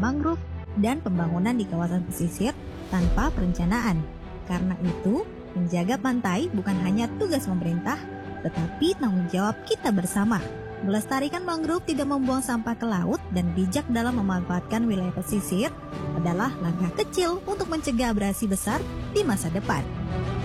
mangrove dan pembangunan di kawasan pesisir tanpa perencanaan. Karena itu, menjaga pantai bukan hanya tugas pemerintah, tetapi tanggung jawab kita bersama. Melestarikan mangrove, tidak membuang sampah ke laut, dan bijak dalam memanfaatkan wilayah pesisir adalah langkah kecil untuk mencegah abrasi besar di masa depan.